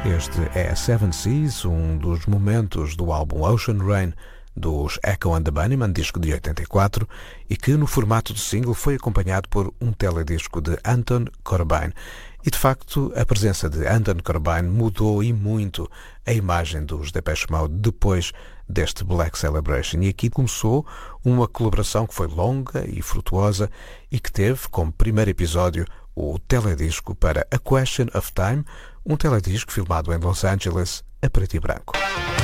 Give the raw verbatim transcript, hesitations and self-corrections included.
Este é Seven Seas, um dos momentos do álbum Ocean Rain dos Echo and the Bunnymen, disco de oitenta e quatro, e que no formato de single foi acompanhado por um teledisco de Anton Corbijn. E de facto a presença de Anton Corbijn mudou e muito a imagem dos Depeche Mode depois deste Black Celebration. E aqui começou uma colaboração que foi longa e frutuosa e que teve como primeiro episódio o teledisco para A Question of Time, um teledisco filmado em Los Angeles a preto e branco.